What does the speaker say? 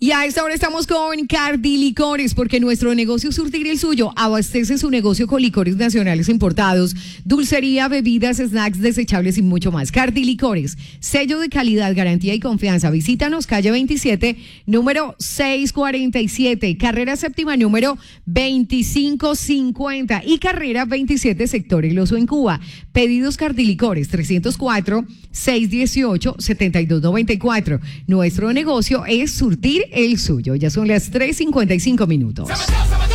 Y a esta hora estamos con Cardi Licores, porque nuestro negocio es surtir el suyo. Abastece su negocio con licores nacionales importados, dulcería, bebidas, snacks desechables y mucho más. Cardi Licores, sello de calidad, garantía y confianza. Visítanos, calle 27, número 647, carrera séptima, número 2550 y carrera 27, sector El Oso en Cuba. Pedidos Cardi Licores, 304-618-7294. Nuestro negocio es surtir el suyo. Ya son las 3:55 minutos.